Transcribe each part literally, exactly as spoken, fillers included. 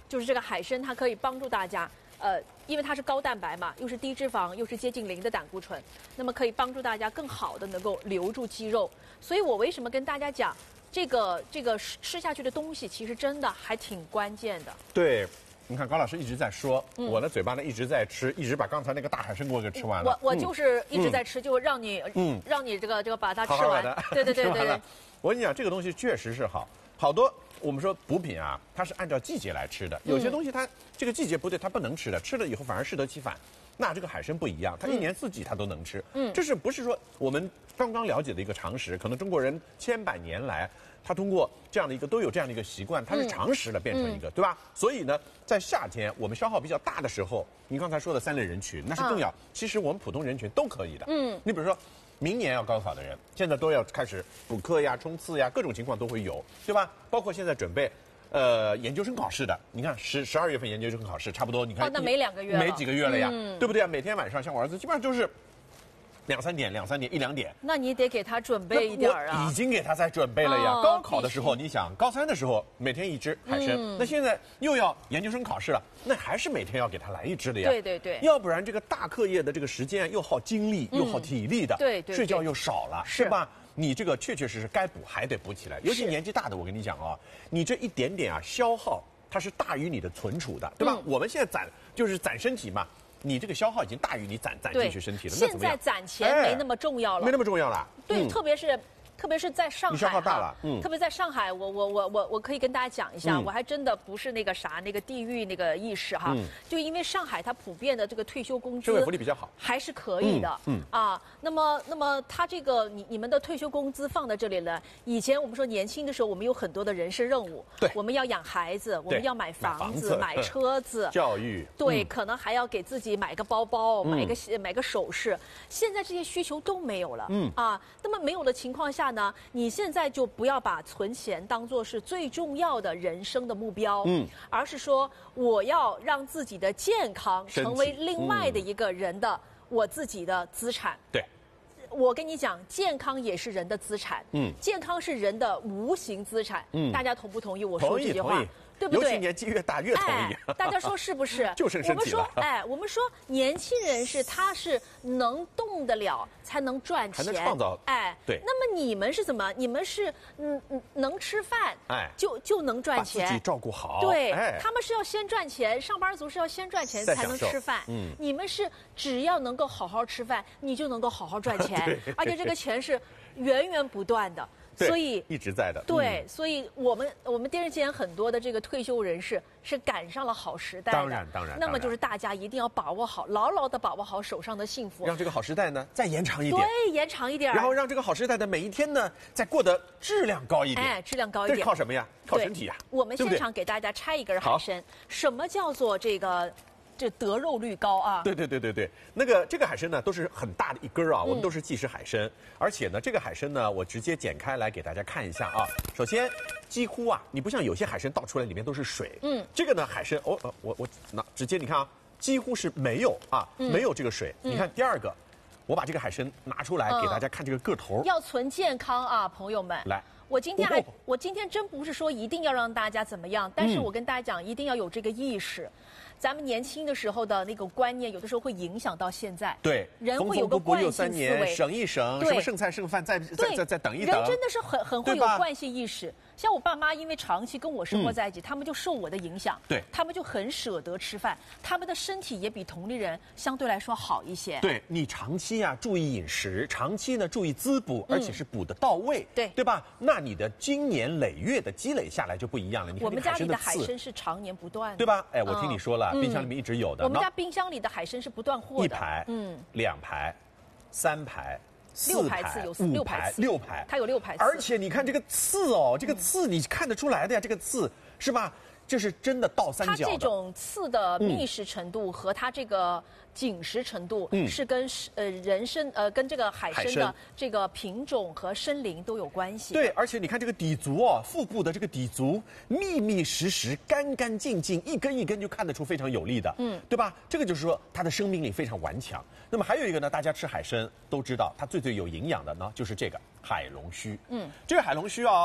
就是这个海参，它可以帮助大家，呃，因为它是高蛋白嘛，又是低脂肪，又是接近零的胆固醇，那么可以帮助大家更好的能够留住肌肉。所以我为什么跟大家讲，这个这个吃下去的东西，其实真的还挺关键的。 对。你看高老师一直在说，嗯、我的嘴巴呢一直在吃，一直把刚才那个大海参给我给吃完了。 我我就是一直在吃，嗯、就让你，嗯，让你这个这个把它吃完。 好好的对对对对对。 我跟你讲，这个东西确实是好，好多我们说补品啊，它是按照季节来吃的，有些东西它、嗯、这个季节不对，它不能吃的，吃了以后反而适得其反。那这个海参不一样，它一年四季它都能吃。嗯，这是不是说我们刚刚了解的一个常识？可能中国人千百年来。他通过这样的一个都有这样的一个习惯，它是常识了变成一个，嗯、对吧？所以呢，在夏天我们消耗比较大的时候，您刚才说的三类人群那是更要，啊、其实我们普通人群都可以的。嗯，你比如说，明年要高考的人，现在都要开始补课呀、冲刺呀，各种情况都会有，对吧？包括现在准备。呃，研究生考试的，你看十十二月份研究生考试，差不多你看， 哦，那没两个月， 没几个月了呀，嗯、对不对啊？每天晚上像我儿子，基本上就是。两三点，两三点，一两点。 那你得给他准备一点啊！ 已经给他在准备了呀。哦、高考的时候，你想高三的时候每天一只海参，嗯、那现在又要研究生考试了，那还是每天要给他来一只的呀。 对对对。 要不然这个大课业的这个时间又耗精力、嗯、又耗体力的， 对 对, 对。 睡觉又少了，是吧？你这个确确实实该补还得补起来，尤其年纪大的，我跟你讲啊，你这一点点啊消耗，它是大于你的存储的，对吧？嗯、我们现在攒就是攒身体嘛。你这个消耗已经大于你攒攒进去身体了，那怎么样？ 现在攒钱没那么重要了， 没那么重要了。 对，特别是。特别是在上海， 你消耗大了， 嗯，特别在上海，我我我我我可以跟大家讲一下，嗯、我还真的不是那个啥那个地域那个意识哈，嗯、就因为上海它普遍的这个退休工资， 社会福利比较好， 还是可以的，嗯, 嗯啊，那么那么它这个你你们的退休工资放在这里了，以前我们说年轻的时候，我们有很多的人生任务， 对， 我们要养孩子，我们要买房子、买, 买车子、 教育， 对，嗯、可能还要给自己买个包包、买个、嗯、买个首饰，现在这些需求都没有了，嗯啊，那么没有的情况下呢，你现在现在就不要把存钱当作是最重要的人生的目标，嗯，而是说我要让自己的健康成为另外的一个人的、嗯、我自己的资产。 对， 我跟你讲，健康也是人的资产，嗯，健康是人的无形资产，嗯，大家同不同意我说这句话？对不对？ 尤其年纪越大越同意、 哎。大家说是不是？ 就剩身体了。 我们说，哎，我们说年轻人是他是能动得了，才能赚钱， 还能创造。 哎， 对。 那么你们是怎么？你们是嗯嗯能吃饭， 哎， 就就能赚钱， 把自己照顾好。 对， 哎、 他们是要先赚钱，上班族是要先赚钱才能吃饭。嗯，你们是只要能够好好吃饭，你就能够好好赚钱，而且这个钱是源源不断的。所以一直在的， 对，嗯、所以我们我们电视前很多的这个退休人士是赶上了好时代的， 当然当然。 那么就是大家一定要把握好，牢牢的把握好手上的幸福， 让这个好时代呢再延长一点， 对，延长一点， 然后让这个好时代的每一天呢再过得质量高一点， 哎，质量高一点， 这是靠什么呀？靠身体呀。 我们现场给大家拆一根海参，什么叫做这个？这得肉率高啊！ 对对对对对，那个这个海参呢都是很大的一根啊，嗯、我们都是即食海参，而且呢这个海参呢我直接剪开来给大家看一下啊。首先，几乎啊你不像有些海参倒出来里面都是水，嗯，这个呢海参哦呃我我那直接你看啊，几乎是没有啊，嗯、没有这个水。嗯、你看第二个，我把这个海参拿出来给大家看这个个头， 嗯、要存健康啊，朋友们来。 我今天还，我今天真不是说一定要让大家怎么样，但是我跟大家讲，一定要有这个意识。咱们年轻的时候的那个观念，有的时候会影响到现在。 对， 人会有个惯性思维， 省一省，什么剩菜剩饭，再再再再等一等。 人真的是很很会有惯性意识。像我爸妈，因为长期跟我生活在一起，嗯、他们就受我的影响。 对， 他们就很舍得吃饭，他们的身体也比同龄人相对来说好一些。 对，你长期啊注意饮食，长期呢注意滋补，而且是补得到位， 对、嗯、 对吧？那你的经年累月的积累下来就不一样了。你看我们家里的海参是常年不断的， 对吧？哎，我听你说了，嗯、冰箱里面一直有的。 我们家冰箱里的海参是不断货的， 一排，嗯，两排，三排。 六排刺有六排六排， 它有六排刺， 而且你看这个刺哦，这个刺你看得出来的呀，这个刺是吧？这是真的倒三角的。 它这种刺的密实程度和它这个紧实程度，嗯、是跟呃人参呃跟这个海参的这个品种和参龄都有关系。 对，而且你看这个底足哦，腹部的这个底足密密实实、干干净净，一根一根就看得出非常有力的，嗯，对吧？这个就是说它的生命力非常顽强。那么还有一个呢，大家吃海参都知道，它最最有营养的呢就是这个海龙须，嗯，这个海龙须哦。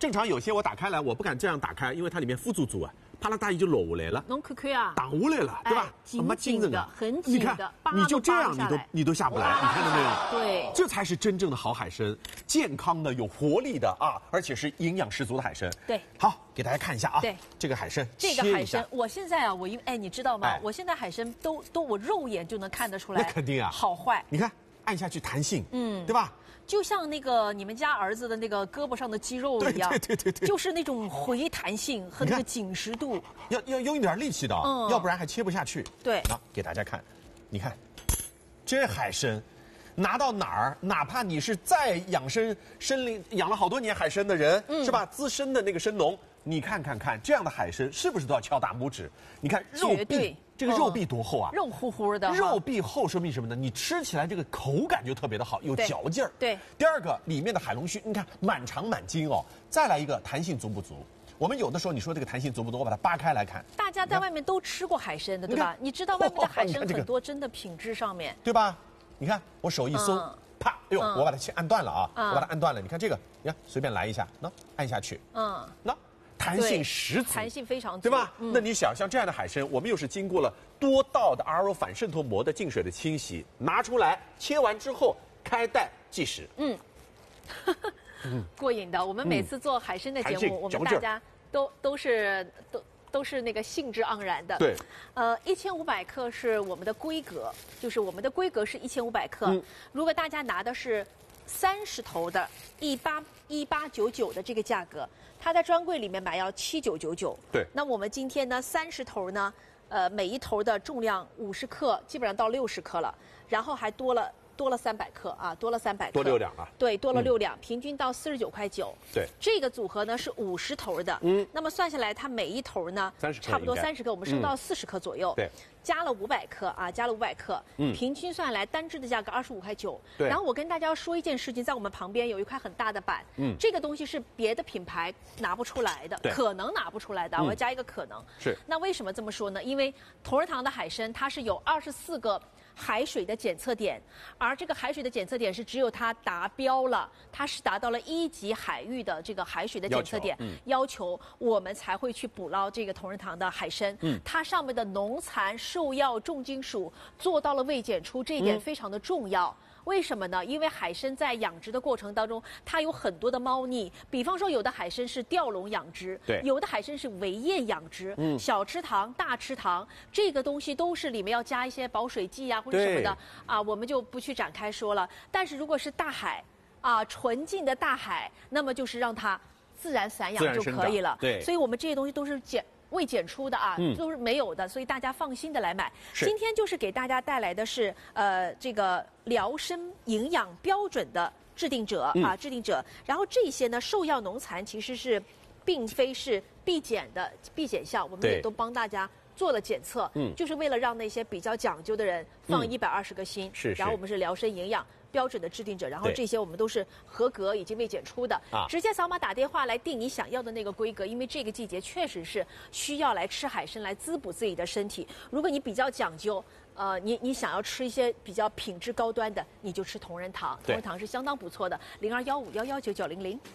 正常有些我打开来，我不敢这样打开，因为它里面富足足啊，怕它大意就落下来了。 侬看看啊， 挡下来了，对吧？ 紧紧的，很紧的， 你就这样，你都你都下不来，你看到没有？ 对， 这才是真正的好海参，健康的、有活力的啊，而且是营养十足的海参。 对， 好，给大家看一下啊。 对， 这个海参， 这个海参，我现在啊，我因哎，你知道吗？我现在海参都都我肉眼就能看得出来， 那肯定啊， 好坏。 你看，按下去弹性，嗯，对吧？ 就像那个你们家儿子的那个胳膊上的肌肉一样， 对对对对， 就是那种回弹性和那个紧实度， 要要用一点力气的，嗯，要不然还切不下去。 对， 好，给大家看，你看，这海参，拿到哪儿，哪怕你是再养生参林养了好多年海参的人，嗯、是吧？资深的那个参农，你看看看，这样的海参是不是都要敲大拇指？你看肉壁。这个肉壁多厚啊！ 肉乎乎的， 肉壁厚说明什么呢？你吃起来这个口感就特别的好，有嚼劲儿。 对。 第二个，里面的海龙须，你看满长满筋哦。再来一个，弹性足不足？我们有的时候你说这个弹性足不足，我把它扒开来看。 大家在外面都吃过海参的，对吧？你知道外面的海参很多真的品质上面， 对吧？你看我手一松，啪，哎呦，我把它切按断了啊！我把它按断了。你看这个，你看随便来一下，那按下去，嗯，那。弹性十足， 弹性非常足， 对吧？嗯、那你想，像这样的海参，我们又是经过了多道的 R O 反渗透膜的净水的清洗，拿出来切完之后开袋计时。嗯， 过瘾的。我们每次做海参的节目，我们大家都都是都都是那个兴致盎然的。 对， 呃，一千五百克是我们的规格，就是我们的规格是一千五百克。嗯、如果大家拿的是三十头的，一八一八九九的这个价格。它在专柜里面买要七九九九， 对。 那我们今天呢，三十头呢，呃，每一头的重量五十克，基本上到六十克了，然后还多了多了三百克啊，多了三百克， 多六两啊， 对，多了六两，嗯、平均到四十九块九。 对， 这个组合呢是五十头的，嗯，那么算下来，它每一头呢，差不多三十克，我们升到四十克左右， 对。 加了五百克啊，加了五百克，嗯，平均算来单支的价格二十五块九。 对。 然后我跟大家说一件事情，在我们旁边有一块很大的板，嗯，这个东西是别的品牌拿不出来的，可能拿不出来的，我要加一个可能。 是。 那为什么这么说呢？因为同仁堂的海参它是有二十四个海水的检测点，而这个海水的检测点是只有它达标了，它是达到了一级海域的这个海水的检测点，要求，嗯、要求我们才会去捕捞这个同仁堂的海参。嗯，它上面的农残、兽药、重金属做到了未检出，这一点非常的重要。嗯，为什么呢？因为海参在养殖的过程当中，它有很多的猫腻。比方说，有的海参是吊笼养殖， 对； 有的海参是围堰养殖，嗯，小池塘、大池塘，这个东西都是里面要加一些保水剂啊或者什么的啊，我们就不去展开说了。但是如果是大海啊，纯净的大海，那么就是让它自然散养就可以了。 对， 所以我们这些东西都是检。未检出的啊，嗯、都是没有的，所以大家放心的来买。今天就是给大家带来的是呃这个辽参营养标准的制定者、嗯、啊，制定者。然后这些呢，兽药农残其实是并非是必检的必检项，我们也都帮大家做了检测，嗯，就是为了让那些比较讲究的人放一百二十个心。 是、嗯， 然后我们是辽参营养标准的制定者，然后这些我们都是合格，已经未检出的啊，直接扫码打电话来定你想要的那个规格，因为这个季节确实是需要来吃海参来滋补自己的身体。如果你比较讲究，呃，你你想要吃一些比较品质高端的，你就吃同仁堂，同仁堂是相当不错的，零二幺五幺幺九九零零。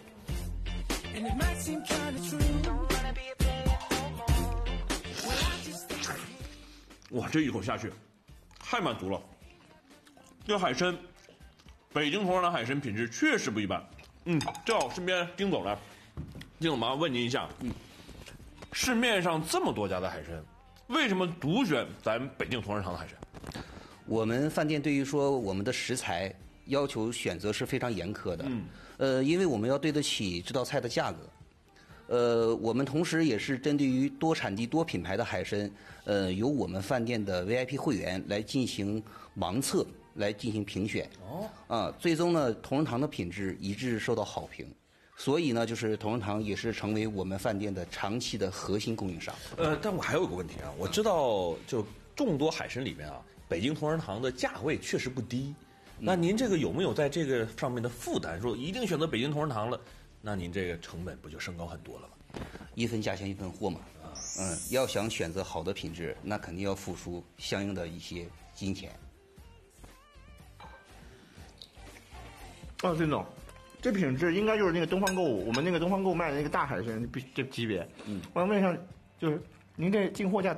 哇，这一口下去，太满足了。这海参，北京同仁堂海参品质确实不一般。嗯，正好身边丁总来，丁总麻烦问您一下，嗯，市面上这么多家的海参，为什么独选咱北京同仁堂的海参？ 我们饭店对于说我们的食材要求选择是非常严苛的，嗯，呃，因为我们要对得起这道菜的价格。呃，我们同时也是针对于多产地多品牌的海参，呃，由我们饭店的 V I P 会员来进行盲测，来进行评选。哦。啊，最终呢，同仁堂的品质一致受到好评，所以呢，就是同仁堂也是成为我们饭店的长期的核心供应商。 呃，但我还有一个问题啊，我知道就众多海参里面啊，北京同仁堂的价位确实不低。那您这个有没有在这个上面的负担？说一定选择北京同仁堂了？那您这个成本不就升高很多了吗？ 一分价钱一分货嘛。嗯，要想选择好的品质，那肯定要付出相应的一些金钱。 啊，丁总， 这品质应该就是那个东方购物，我们那个东方购物卖的那个大海参必这级别。嗯，我想问一下，就是您这进货价